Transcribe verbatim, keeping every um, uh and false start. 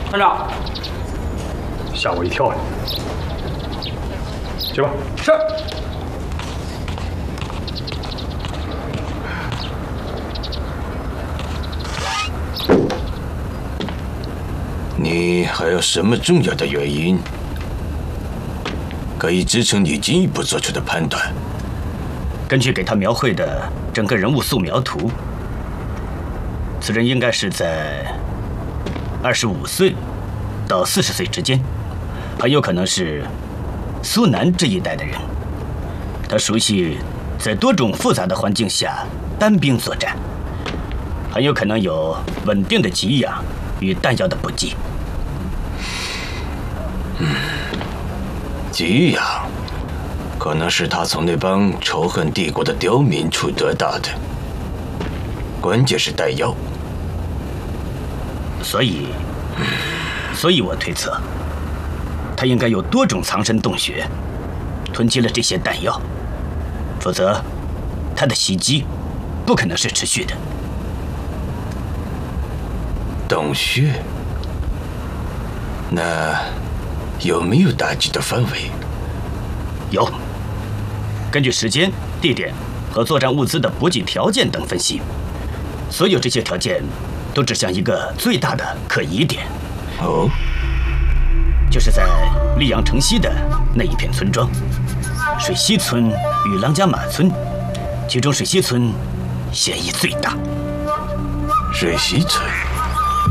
团长， 吓我一跳呀！去吧。 是。 你还有什么重要的原因可以支撑你进一步做出的判断？ 根据给他描绘的整个人物素描图，此人应该是在二十五岁到四十岁之间，很有可能是苏南这一带的人。他熟悉在多种复杂的环境下单兵作战，很有可能有稳定的给养与弹药的补给。 嗯，给养可能是他从那帮仇恨帝国的刁民处得到的，关键是弹药。 所以，所以我推测，他应该有多种藏身洞穴，囤积了这些弹药，否则，他的袭击不可能是持续的。 洞穴？那有没有打击的范围？ 有。根据时间、地点和作战物资的补给条件等分析，所有这些条件都指向一个最大的可疑点。 哦， 就是在溧阳城西的那一片村庄，水西村与郎家马村，其中水西村嫌疑最大。 水西村。